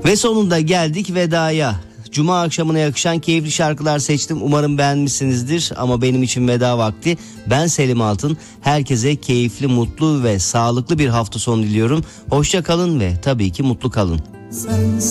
Ve sonunda geldik vedaya. Cuma akşamına yakışan keyifli şarkılar seçtim. Umarım beğenmişsinizdir ama benim için veda vakti. Ben Selim Altın. Herkese keyifli, mutlu ve sağlıklı bir hafta sonu diliyorum. Hoşça kalın ve tabii ki mutlu kalın.